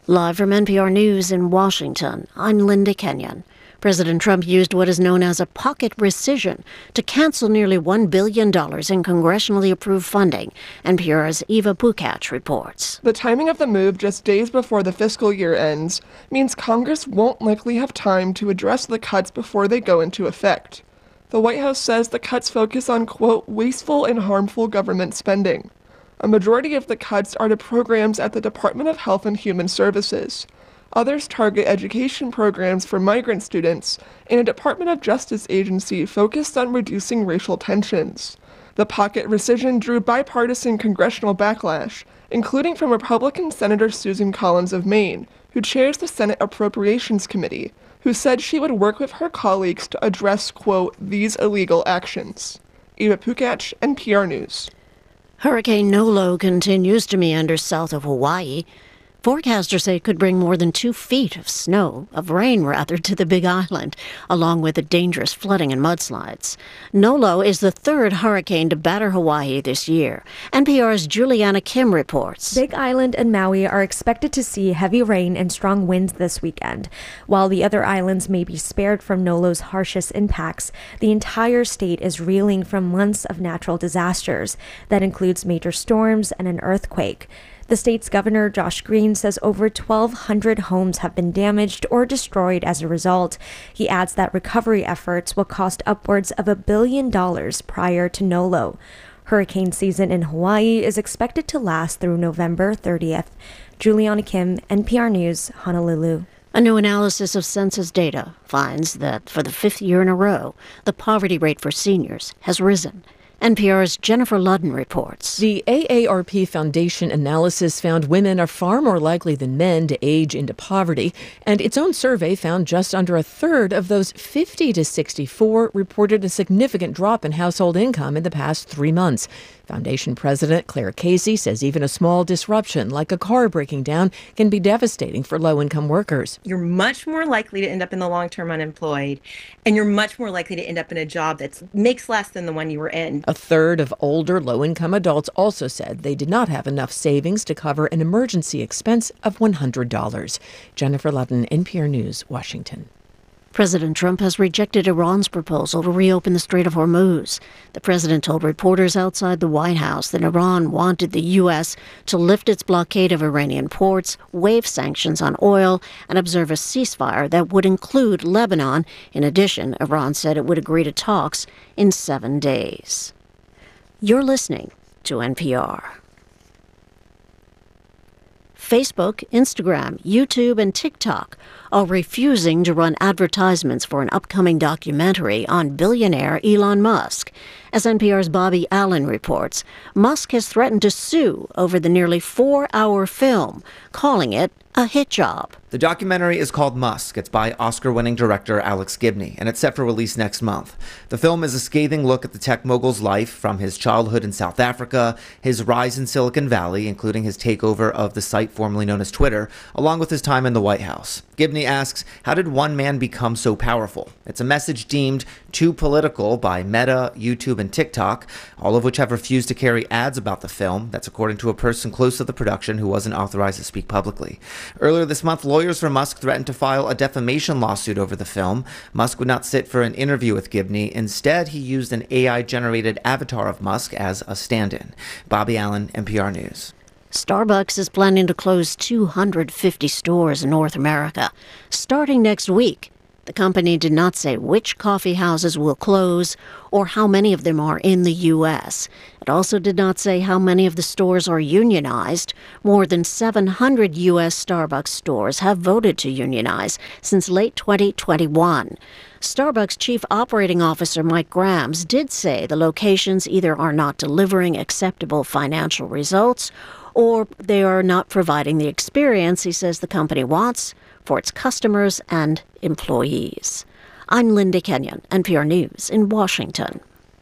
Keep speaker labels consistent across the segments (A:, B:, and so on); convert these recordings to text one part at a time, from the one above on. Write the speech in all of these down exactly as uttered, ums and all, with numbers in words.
A: Live from N P R News in Washington, I'm Linda Kenyon. President Trump used what is known as a pocket rescission to cancel nearly one billion dollars in congressionally approved funding, N P R's Eva Pukach reports.
B: The timing of the move just days before the fiscal year ends means Congress won't likely have time to address the cuts before they go into effect. The White House says the cuts focus on, quote, wasteful and harmful government spending. A majority of the cuts are to programs at the Department of Health and Human Services. Others target education programs for migrant students and a Department of Justice agency focused on reducing racial tensions. The pocket rescission drew bipartisan congressional backlash, including from Republican Senator Susan Collins of Maine, who chairs the Senate Appropriations Committee, who said she would work with her colleagues to address, quote, these illegal actions. Eva Pukach, N P R News.
A: Hurricane Nolo continues to meander south of Hawaii. Forecasters say it could bring more than two feet of snow, of rain rather, to the Big Island, along with the dangerous flooding and mudslides. Nolo is the third hurricane to batter Hawaii this year. N P R's Juliana Kim reports.
C: Big Island and Maui are expected to see heavy rain and strong winds this weekend. While the other islands may be spared from Nolo's harshest impacts, the entire state is reeling from months of natural disasters. That includes major storms and an earthquake. The state's governor, Josh Green, says over twelve hundred homes have been damaged or destroyed as a result. He adds that recovery efforts will cost upwards of a billion dollars prior to Nolo. Hurricane season in Hawaii is expected to last through November thirtieth. Juliana Kim, N P R News, Honolulu.
A: A new analysis of census data finds that for the fifth year in a row, the poverty rate for seniors has risen. N P R's Jennifer Ludden reports.
D: The A A R P Foundation analysis found women are far more likely than men to age into poverty, and its own survey found just under a third of those fifty to sixty-four reported a significant drop in household income in the past three months. Foundation President Claire Casey says even a small disruption, like a car breaking down, can be devastating for low-income workers.
E: You're much more likely to end up in the long-term unemployed, and you're much more likely to end up in a job that makes less than the one you were in.
D: A third of older low-income adults also said they did not have enough savings to cover an emergency expense of one hundred dollars. Jennifer Ludden, N P R News, Washington.
A: President Trump has rejected Iran's proposal to reopen the Strait of Hormuz. The president told reporters outside the White House that Iran wanted the U S to lift its blockade of Iranian ports, waive sanctions on oil, and observe a ceasefire that would include Lebanon. In addition, Iran said it would agree to talks in seven days. You're listening to N P R. Facebook, Instagram, YouTube, and TikTok are refusing to run advertisements for an upcoming documentary on billionaire Elon Musk. As N P R's Bobby Allen reports, Musk has threatened to sue over the nearly four-hour film, calling it a hit job.
F: The documentary is called Musk. It's by Oscar-winning director Alex Gibney, and it's set for release next month. The film is a scathing look at the tech mogul's life, from his childhood in South Africa, his rise in Silicon Valley, including his takeover of the site formerly known as Twitter, along with his time in the White House. Gibney asks, how did one man become so powerful? It's a message deemed too political by Meta, YouTube, and TikTok, all of which have refused to carry ads about the film. That's according to a person close to the production who wasn't authorized to speak publicly. Earlier this month, lawyers for Musk threatened to file a defamation lawsuit over the film. Musk would not sit for an interview with Gibney. Instead, he used an A I-generated avatar of Musk as a stand-in. Bobby Allen, N P R News.
A: Starbucks is planning to close two hundred fifty stores in North America, starting next week. The company did not say which coffee houses will close or how many of them are in the U S. It also did not say how many of the stores are unionized. More than seven hundred U S Starbucks stores have voted to unionize since late twenty twenty-one. Starbucks Chief Operating Officer Mike Grams did say the locations either are not delivering acceptable financial results or they are not providing the experience he says the company wants for its customers and employees. I'm Linda Kenyon, N P R News in Washington.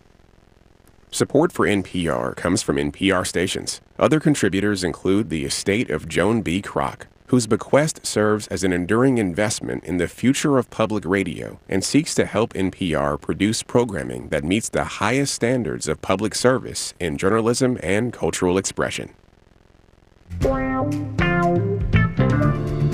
G: Support for N P R comes from N P R stations. Other contributors include the estate of Joan B. Kroc, whose bequest serves as an enduring investment in the future of public radio and seeks to help N P R produce programming that meets the highest standards of public service in journalism and cultural expression.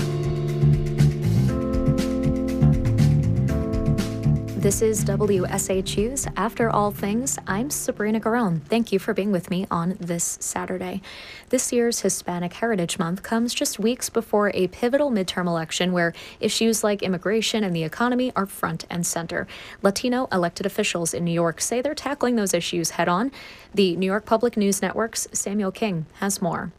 H: This is W S H U's After All Things. I'm Sabrina Garone. Thank you for being with me on this Saturday. This year's Hispanic Heritage Month comes just weeks before a pivotal midterm election where issues like immigration and the economy are front and center. Latino elected officials in New York say they're tackling those issues head on. The New York Public News Network's Samuel King has more.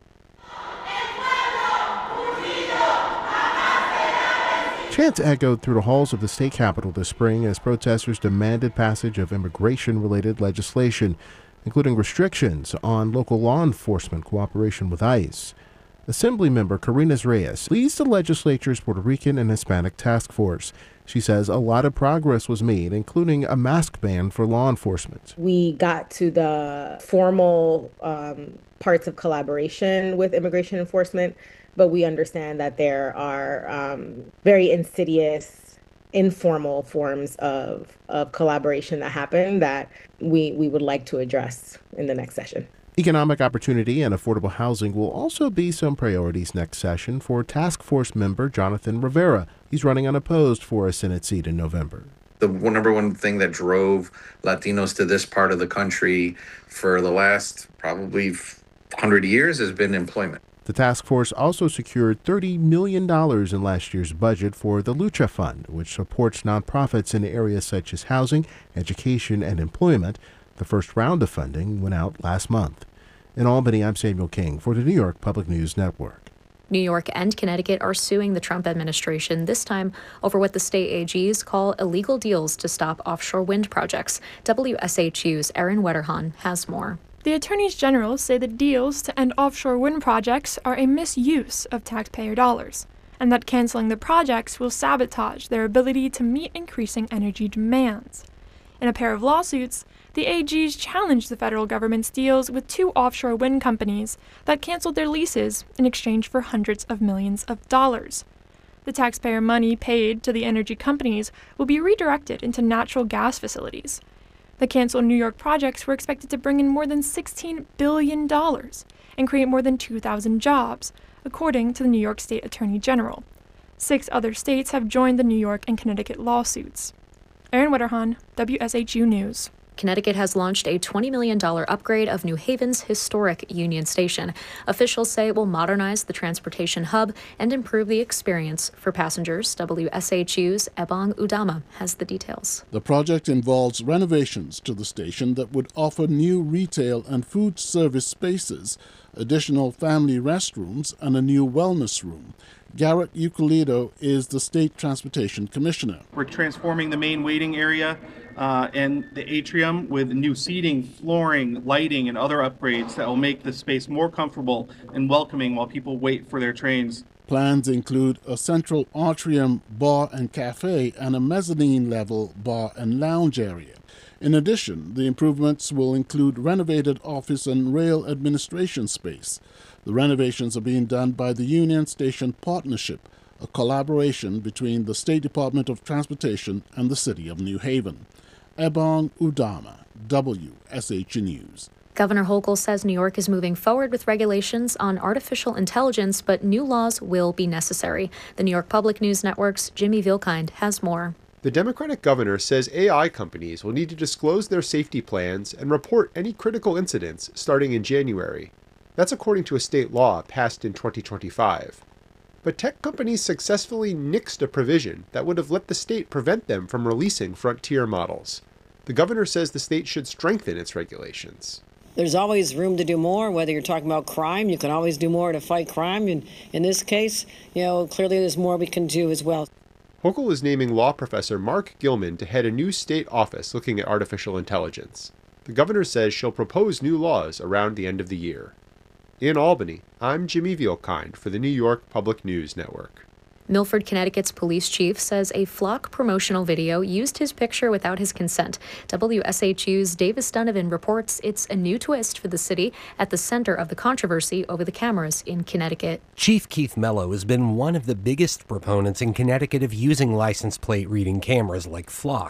I: Chants echoed through the halls of the state capitol this spring as protesters demanded passage of immigration-related legislation, including restrictions on local law enforcement cooperation with ICE. Assemblymember Karina Reyes leads the legislature's Puerto Rican and Hispanic task force. She says a lot of progress was made, including a mask ban for law enforcement.
J: We got to the formal um, parts of collaboration with immigration enforcement, but we understand that there are um, very insidious, informal forms of, of collaboration that happen that we, we would like to address in the next session.
I: Economic opportunity and affordable housing will also be some priorities next session for task force member Jonathan Rivera. He's running unopposed for a Senate seat in November.
K: The one, number one thing that drove Latinos to this part of the country for the last probably one hundred years has been employment.
I: The task force also secured thirty million dollars in last year's budget for the Lucha Fund, which supports nonprofits in areas such as housing, education, and employment. The first round of funding went out last month. In Albany, I'm Samuel King for the New York Public News Network.
H: New York and Connecticut are suing the Trump administration, this time over what the state A Gs call illegal deals to stop offshore wind projects. W S H U's Erin Wetterhahn has more.
L: The attorneys general say the deals to end offshore wind projects are a misuse of taxpayer dollars, and that canceling the projects will sabotage their ability to meet increasing energy demands. In a pair of lawsuits, the A Gs challenged the federal government's deals with two offshore wind companies that canceled their leases in exchange for hundreds of millions of dollars. The taxpayer money paid to the energy companies will be redirected into natural gas facilities. The canceled New York projects were expected to bring in more than sixteen billion dollars and create more than two thousand jobs, according to the New York State Attorney General. Six other states have joined the New York and Connecticut lawsuits. Erin Wetterhahn, W S H U News.
H: Connecticut has launched a twenty million dollars upgrade of New Haven's historic Union Station. Officials say it will modernize the transportation hub and improve the experience for passengers. W S H U's Ebong Udama has the details.
M: The project involves renovations to the station that would offer new retail and food service spaces, additional family restrooms, and a new wellness room. Garrett Euclido is the State Transportation Commissioner.
N: We're transforming the main waiting area uh, and the atrium with new seating, flooring, lighting, and other upgrades that will make the space more comfortable and welcoming while people wait for their trains.
M: Plans include a central atrium, bar and cafe, and a mezzanine-level bar and lounge area. In addition, the improvements will include renovated office and rail administration space. The renovations are being done by the Union Station Partnership, a collaboration between the State Department of Transportation and the City of New Haven. Ebong Udama, W S H News.
H: Governor Hochul says New York is moving forward with regulations on artificial intelligence, but new laws will be necessary. The New York Public News Network's Jimmy Vilkind has more.
O: The Democratic governor says A I companies will need to disclose their safety plans and report any critical incidents starting in January. That's according to a state law passed in twenty twenty-five. But tech companies successfully nixed a provision that would have let the state prevent them from releasing frontier models. The governor says the state should strengthen its regulations.
P: There's always room to do more, whether you're talking about crime. You can always do more to fight crime. And in this case, you know, clearly there's more we can do as well.
O: Hochul is naming law professor Mark Gilman to head a new state office looking at artificial intelligence. The governor says she'll propose new laws around the end of the year. In Albany, I'm Jimmy Vielkind for the New York Public News Network.
H: Milford, Connecticut's police chief says a Flock promotional video used his picture without his consent. W S H U's Davis Donovan reports it's a new twist for the city at the center of the controversy over the cameras in Connecticut.
Q: Chief Keith Mello has been one of the biggest proponents in Connecticut of using license plate reading cameras like Flock.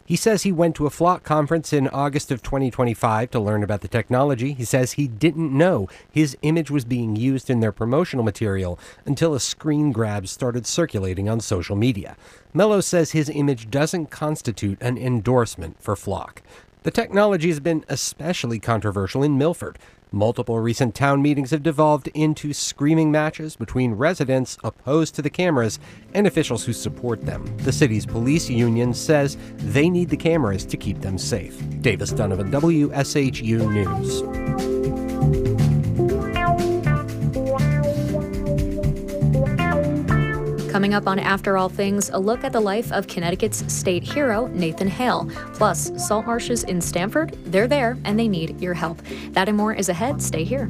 R: He says he went to a Flock conference in August of twenty twenty-five to learn about the technology. He says he didn't know his image was being used in their promotional material until a screen grab started circulating on social media. Mello says his image doesn't constitute an endorsement for Flock. The technology has been especially controversial in Milford. Multiple recent town meetings have devolved into screaming matches between residents opposed to the cameras and officials who support them. The city's police union says they need the cameras to keep them safe. Davis Donovan, W S H U News.
H: Coming up on After All Things, a look at the life of Connecticut's state hero, Nathan Hale. Plus, salt marshes in Stamford, they're there and they need your help. That and more is ahead. Stay here.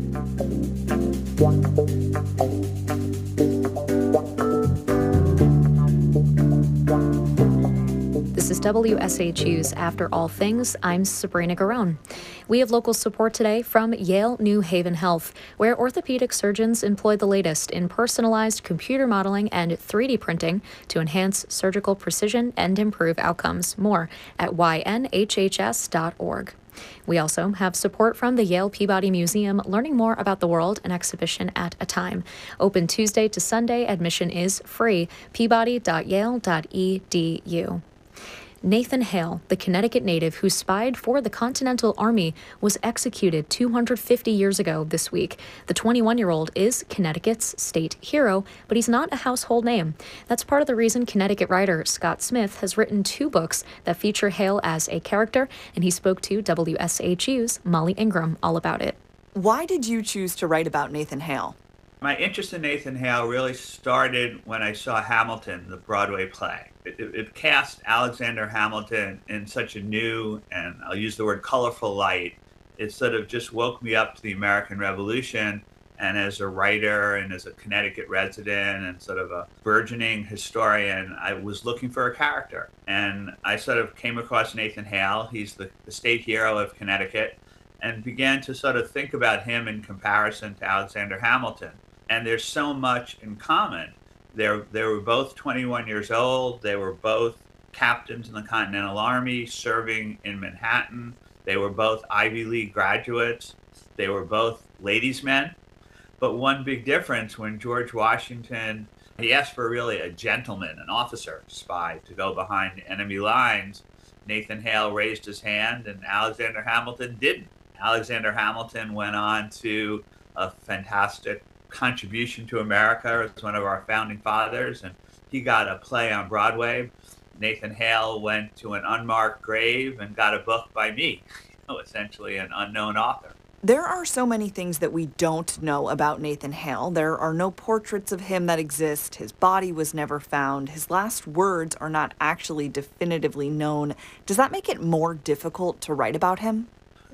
H: This is W S H U's After All Things. I'm Sabrina Garone. We have local support today from Yale New Haven Health, where orthopedic surgeons employ the latest in personalized computer modeling and three D printing to enhance surgical precision and improve outcomes. More at y n h h s dot org. We also have support from the Yale Peabody Museum, learning more about the world, an exhibition at a time. Open Tuesday to Sunday, admission is free. peabody dot yale dot e d u. Nathan Hale, the Connecticut native who spied for the Continental Army, was executed two hundred fifty years ago this week. The twenty-one-year-old is Connecticut's state hero, but he's not a household name. That's part of the reason Connecticut writer Scott Smith has written two books that feature Hale as a character, and he spoke to W S H U's Molly Ingram all about it.
S: Why did you choose to write about Nathan Hale?
T: My interest in Nathan Hale really started when I saw Hamilton, the Broadway play. It, it, it cast Alexander Hamilton in such a new, and I'll use the word colorful light. It sort of just woke me up to the American Revolution. And as a writer and as a Connecticut resident and sort of a burgeoning historian, I was looking for a character. And I sort of came across Nathan Hale. He's the, the state hero of Connecticut, and began to sort of think about him in comparison to Alexander Hamilton. And there's so much in common. They're, they were both twenty-one years old. They were both captains in the Continental Army serving in Manhattan. They were both Ivy League graduates. They were both ladies' men. But one big difference, when George Washington, he asked for really a gentleman, an officer, spy, to go behind enemy lines, Nathan Hale raised his hand and Alexander Hamilton didn't. Alexander Hamilton went on to a fantastic contribution to America as one of our founding fathers, and he got a play on Broadway. Nathan Hale went to an unmarked grave and got a book by me, you know, essentially an unknown author.
S: There are so many things that we don't know about Nathan Hale. There are no portraits of him that exist. His body was never found. His last words are not actually definitively known. Does that make it more difficult to write about him?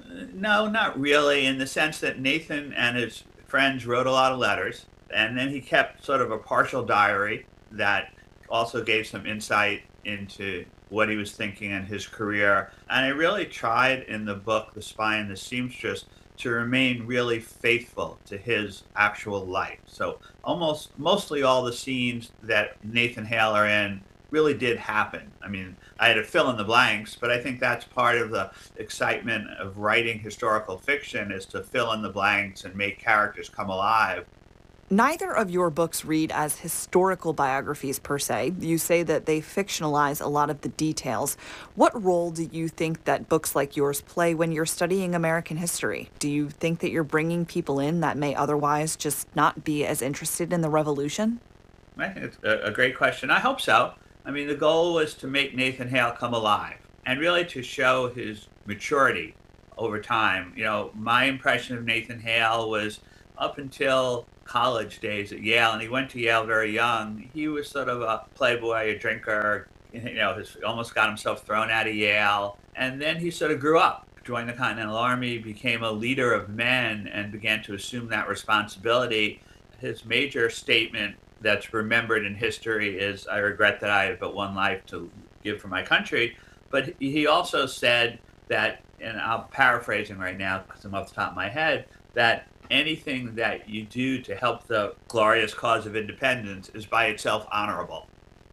T: No, not really, in the sense that Nathan and his friends wrote a lot of letters, and then he kept sort of a partial diary that also gave some insight into what he was thinking in his career. And I really tried in the book, The Spy and the Seamstress, to remain really faithful to his actual life. So almost mostly all the scenes that Nathan Hale are in really did happen. I mean, I had to fill in the blanks, but I think that's part of the excitement of writing historical fiction, is to fill in the blanks and make characters come alive.
S: Neither of your books read as historical biographies per se. You say that they fictionalize a lot of the details. What role do you think that books like yours play when you're studying American history? Do you think that you're bringing people in that may otherwise just not be as interested in the Revolution?
T: I think it's a great question. I hope so. I mean, the goal was to make Nathan Hale come alive and really to show his maturity over time. You know, my impression of Nathan Hale was up until college days at Yale, and he went to Yale very young. He was sort of a playboy, a drinker, you know, his, almost got himself thrown out of Yale. And then he sort of grew up, joined the Continental Army, became a leader of men, and began to assume that responsibility. His major statement that's remembered in history is, "I regret that I have but one life to give for my country." But he also said that, and I'm paraphrasing right now because I'm off the top of my head, that anything that you do to help the glorious cause of independence is by itself honorable.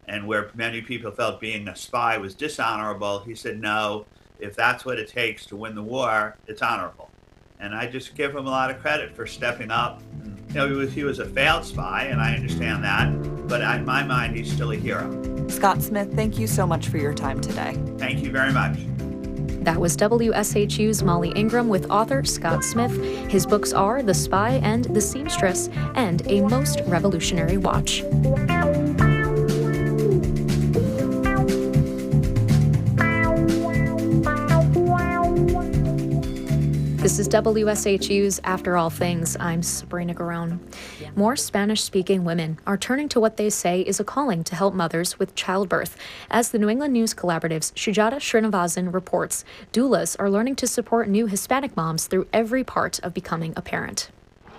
T: And where many people felt being a spy was dishonorable, he said, no, if that's what it takes to win the war, it's honorable. And I just give him a lot of credit for stepping up. You know, he was, he was a failed spy, and I understand that, but in my mind, he's still a hero.
S: Scott Smith, thank you so much for your time today.
T: Thank you very much.
H: That was W S H U's Molly Ingram with author Scott Smith. His books are The Spy and The Seamstress and A Most Revolutionary Watch. This is W S H U's After All Things. I'm Sabrina Garone. More Spanish-speaking women are turning to what they say is a calling to help mothers with childbirth. As the New England News Collaborative's Shujata Srinivasan reports, doulas are learning to support new Hispanic moms through every part of becoming a parent.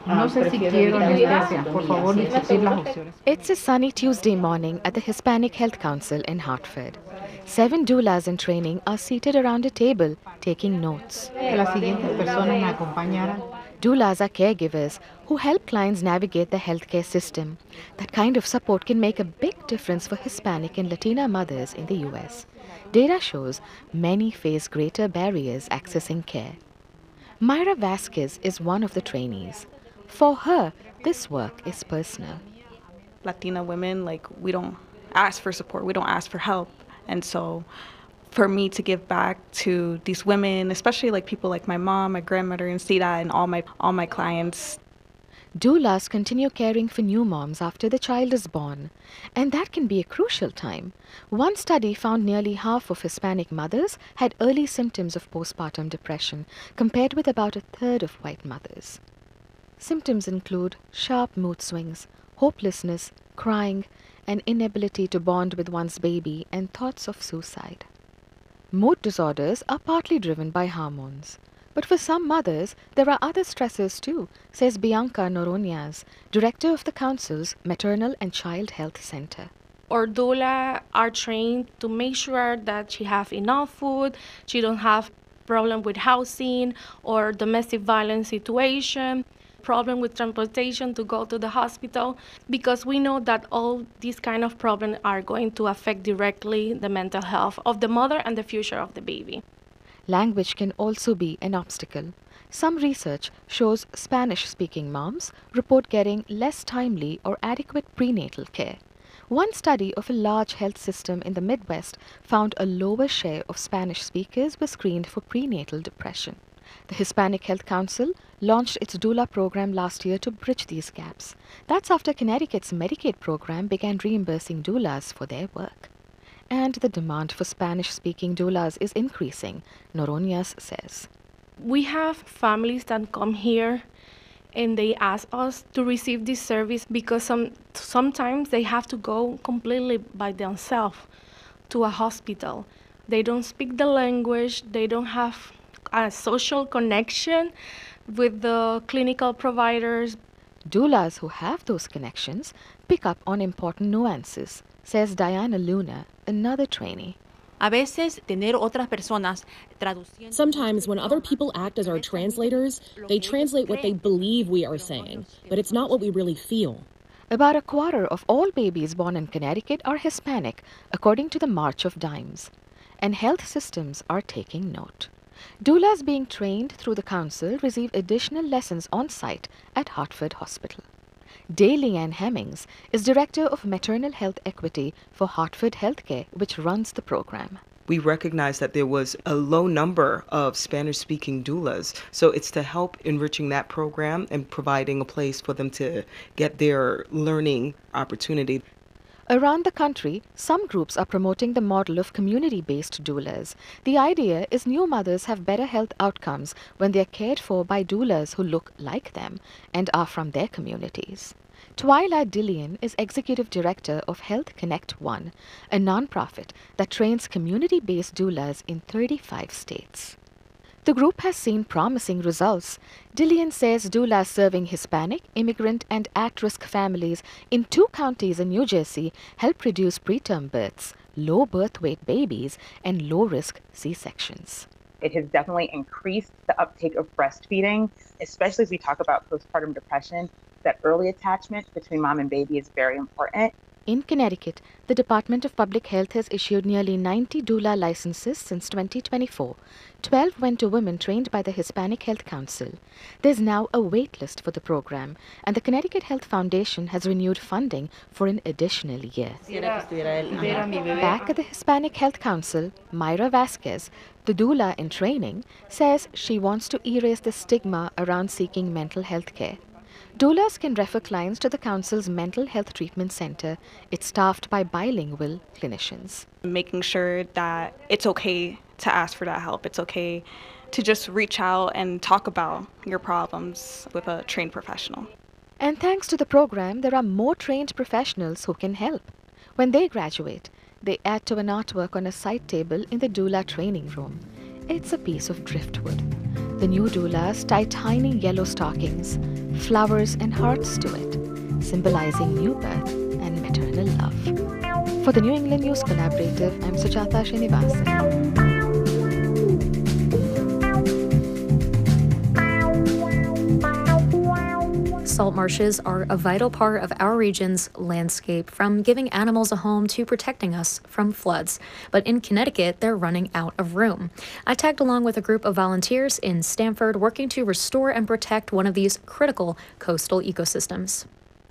U: It's a sunny Tuesday morning at the Hispanic Health Council in Hartford. Seven doulas in training are seated around a table taking notes. Doulas are caregivers who help clients navigate the healthcare system. That kind of support can make a big difference for Hispanic and Latina mothers in the U S. Data shows many face greater barriers accessing care. Myra Vasquez is one of the trainees. For her, this work is personal.
V: Latina women, like, we don't ask for support, we don't ask for help. And so for me to give back to these women, especially like people like my mom, my grandmother, and Sita, and all my all my clients.
U: Doulas continue caring for new moms after the child is born, and that can be a crucial time. One study found nearly half of Hispanic mothers had early symptoms of postpartum depression, compared with about a third of white mothers. Symptoms include sharp mood swings, hopelessness, crying, an inability to bond with one's baby, and thoughts of suicide. Mood disorders are partly driven by hormones. But for some mothers, there are other stressors too, says Bianca Noronhas, director of the Council's Maternal and Child Health Center.
W: Our doula are trained to make sure that she have enough food, she don't have problem with housing or domestic violence situation, problem with transportation to go to the hospital, because we know that all these kind of problems are going to affect directly the mental health of the mother and the future of the baby.
U: Language can also be an obstacle. Some research shows Spanish-speaking moms report getting less timely or adequate prenatal care. One study of a large health system in the Midwest found a lower share of Spanish speakers were screened for prenatal depression. The Hispanic Health Council launched its doula program last year to bridge these gaps. That's after Connecticut's Medicaid program began reimbursing doulas for their work. And the demand for Spanish-speaking doulas is increasing, Noronhas says.
W: We have families that come here and they ask us to receive this service because some, sometimes they have to go completely by themselves to a hospital. They don't speak the language, they don't have a social connection with the clinical providers.
U: Doulas who have those connections pick up on important nuances, says Diana Luna, another trainee.
X: Sometimes when other people act as our translators, they translate what they believe we are saying, but it's not what we really feel.
U: About a quarter of all babies born in Connecticut are Hispanic, according to the March of Dimes. And health systems are taking note. Doulas being trained through the council receive additional lessons on site at Hartford Hospital. Daly Ann Hemmings is Director of Maternal Health Equity for Hartford Healthcare, which runs the program.
Y: We recognized that there was a low number of Spanish-speaking doulas, so it's to help enriching that program and providing a place for them to get their learning opportunity.
U: Around the country, some groups are promoting the model of community-based doulas. The idea is new mothers have better health outcomes when they are cared for by doulas who look like them and are from their communities. Twyla Dillian is Executive Director of Health Connect One, a nonprofit that trains community-based doulas in thirty-five states. The group has seen promising results. Dillian says doulas serving Hispanic, immigrant, and at-risk families in two counties in New Jersey help reduce preterm births, low birth weight babies, and low-risk C-sections.
Z: It has definitely increased the uptake of breastfeeding, especially as we talk about postpartum depression. That early attachment between mom and baby is very important.
U: In Connecticut, the Department of Public Health has issued nearly ninety doula licenses since twenty twenty-four. twelve went to women trained by the Hispanic Health Council. There's now a wait list for the program, and the Connecticut Health Foundation has renewed funding for an additional year. Back at the Hispanic Health Council, Myra Vasquez, the doula in training, says she wants to erase the stigma around seeking mental health care. Doulas can refer clients to the Council's Mental Health Treatment Center. It's staffed by bilingual clinicians.
V: Making sure that it's okay to ask for that help. It's okay to just reach out and talk about your problems with a trained professional.
U: And thanks to the program, there are more trained professionals who can help. When they graduate, they add to an artwork on a side table in the doula training room. It's a piece of driftwood. The new doulas tie tiny yellow stockings, flowers and hearts to it, symbolizing new birth and maternal love. For the New England News Collaborative, I'm Sujata Srinivasan.
H: Salt marshes are a vital part of our region's landscape, from giving animals a home to protecting us from floods. But in Connecticut, they're running out of room. I tagged along with a group of volunteers in Stamford working to restore and protect one of these critical coastal ecosystems.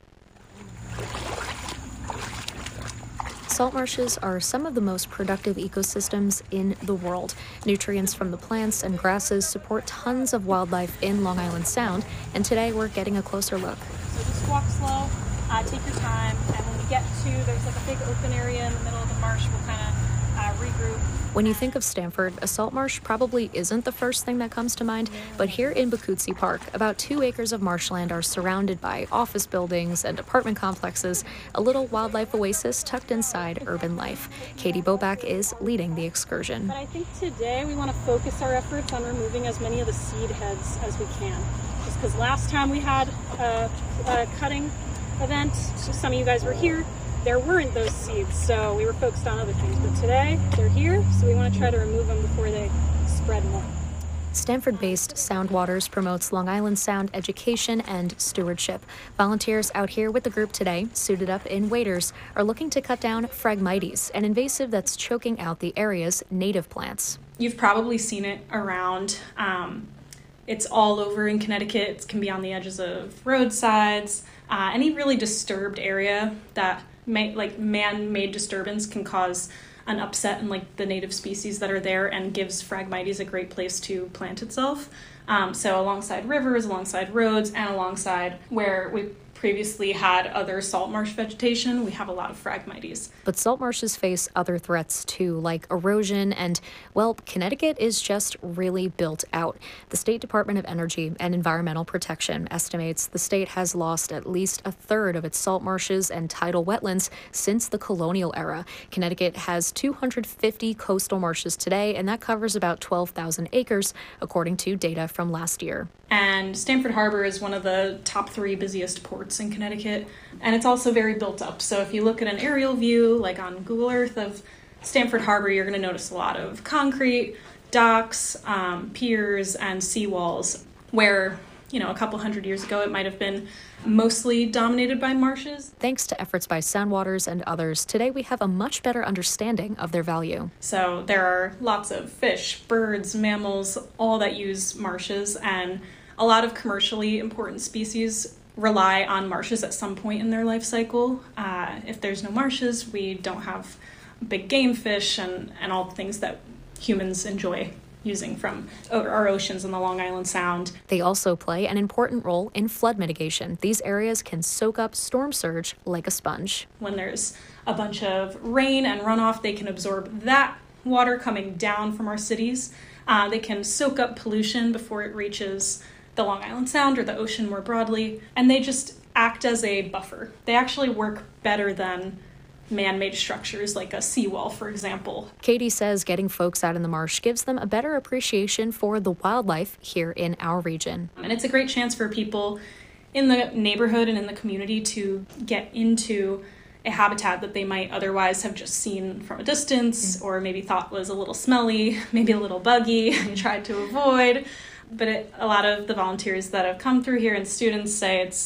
H: Salt marshes are some of the most productive ecosystems in the world. Nutrients from the plants and grasses support tons of wildlife in Long Island Sound, and today we're getting a closer look.
A: So just walk slow, uh, take your time, and when we get to, there's like a big open area in the middle of the marsh, we'll kind of uh, regroup.
H: When you think of Stamford, a salt marsh probably isn't the first thing that comes to mind, but here in Bacuzzi Park, about two acres of marshland are surrounded by office buildings and apartment complexes, a little wildlife oasis tucked inside urban life. Katie Boback is leading the excursion.
A: But I think today we want to focus our efforts on removing as many of the seed heads as we can. Just because last time we had a, a cutting event, so some of you guys were here, there weren't those seeds, so we were focused on other things. But today, they're here, so we want to try to remove them before they spread more.
H: Stanford-based Soundwaters promotes Long Island Sound education and stewardship. Volunteers out here with the group today, suited up in waders, are looking to cut down Phragmites, an invasive that's choking out the area's native plants.
A: You've probably seen it around. Um, it's all over in Connecticut. It can be on the edges of roadsides. Uh, any really disturbed area that May, like man-made disturbance can cause an upset in like the native species that are there, and gives Phragmites a great place to plant itself. Um, so alongside rivers, alongside roads, and alongside where we previously had other salt marsh vegetation, we have a lot of Phragmites.
H: But salt marshes face other threats too, like erosion, and, well, Connecticut is just really built out. The State Department of Energy and Environmental Protection estimates the state has lost at least a third of its salt marshes and tidal wetlands since the colonial era. Connecticut has two hundred fifty coastal marshes today, and that covers about twelve thousand acres, according to data from last year.
A: And Stamford Harbor is one of the top three busiest ports in Connecticut, and it's also very built up. So if you look at an aerial view, like on Google Earth, of Stamford Harbor, you're going to notice a lot of concrete, docks, um, piers, and seawalls, where, you know, a couple hundred years ago it might have been mostly dominated by marshes.
H: Thanks to efforts by Soundwaters and others, today we have a much better understanding of their value.
A: So there are lots of fish, birds, mammals, all that use marshes, and a lot of commercially important species rely on marshes at some point in their life cycle. Uh, if there's no marshes, we don't have big game fish and, and all the things that humans enjoy using from our oceans in the Long Island Sound.
H: They also play an important role in flood mitigation. These areas can soak up storm surge like a sponge.
A: When there's a bunch of rain and runoff, they can absorb that water coming down from our cities. Uh, they can soak up pollution before it reaches the Long Island Sound or the ocean more broadly, and they just act as a buffer. They actually work better than man-made structures like a seawall, for example.
H: Katie says getting folks out in the marsh gives them a better appreciation for the wildlife here in our region.
A: And it's a great chance for people in the neighborhood and in the community to get into a habitat that they might otherwise have just seen from a distance, mm-hmm. or maybe thought was a little smelly, maybe a little buggy, and tried to avoid. But it, a lot of the volunteers that have come through here and students say it's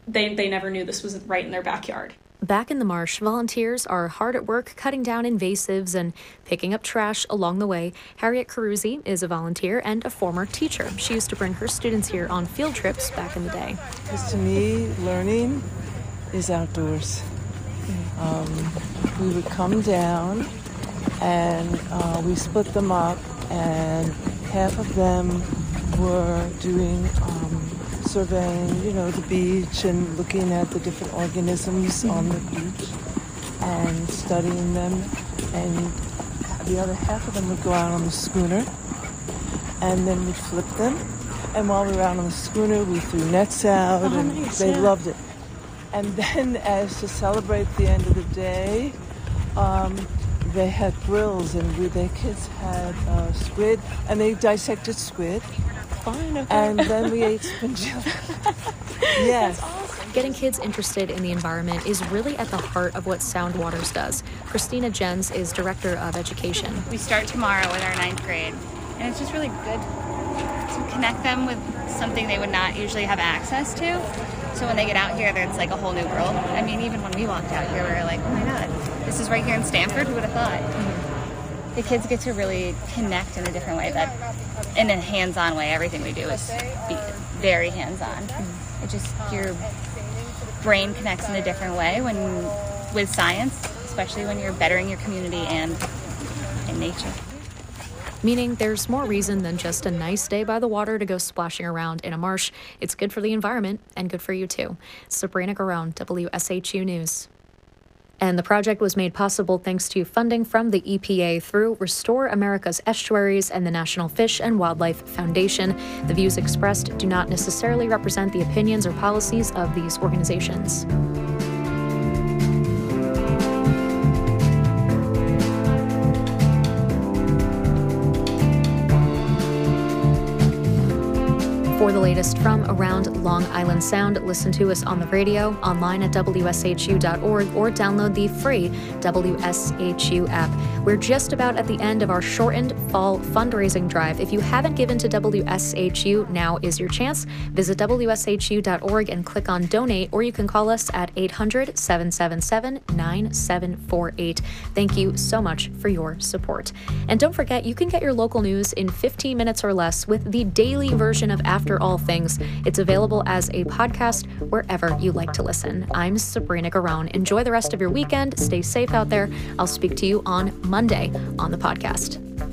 A: they, they never knew this was right in their backyard.
H: Back in the marsh, volunteers are hard at work cutting down invasives and picking up trash along the way. Harriet Caruzzi is a volunteer and a former teacher. She used to bring her students here on field trips back in the day.
B: Because to me, learning is outdoors. Um, we would come down and uh, we split them up, and half of them were doing um, surveying, you know, the beach and looking at the different organisms on the beach and studying them. And the other half of them would go out on the schooner, and then we'd flip them. And while we were out on the schooner, we threw nets out, oh, and nice, they yeah. loved it. And then, as to celebrate the end of the day, um, they had grills, and we, the kids had uh, squid, and they dissected squid. Fine, okay. And then we ate spongilla. Yes.
H: That's awesome. Getting kids interested in the environment is really at the heart of what Sound Waters does. Christina Jens is Director of Education.
C: We start tomorrow with our ninth grade, and it's just really good to connect them with something they would not usually have access to. So when they get out here, it's like a whole new world. I mean, even when we walked out here, we were like, oh my God, this is right here in Stanford? Who would have thought? Mm-hmm. The kids get to really connect in a different way, that in a hands-on way. Everything we do is be very hands-on. Mm-hmm. It just, your brain connects in a different way when with science, especially when you're bettering your community and in nature.
H: Meaning there's more reason than just a nice day by the water to go splashing around in a marsh. It's good for the environment and good for you too. Sabrina Garone, W S H U News. And the project was made possible thanks to funding from the E P A through Restore America's Estuaries and the National Fish and Wildlife Foundation. The views expressed do not necessarily represent the opinions or policies of these organizations. For the latest from around Long Island Sound, listen to us on the radio, online at W S H U dot org, or download the free W S H U app. We're just about at the end of our shortened fall fundraising drive. If you haven't given to W S H U, now is your chance. Visit W S H U dot org and click on Donate, or you can call us at eight hundred, seven seven seven, nine seven four eight. Thank you so much for your support. And don't forget, you can get your local news in fifteen minutes or less with the daily version of After All Things. It's available as a podcast wherever you like to listen. I'm Sabrina Garone. Enjoy the rest of your weekend. Stay safe out there. I'll speak to you on Monday on the podcast.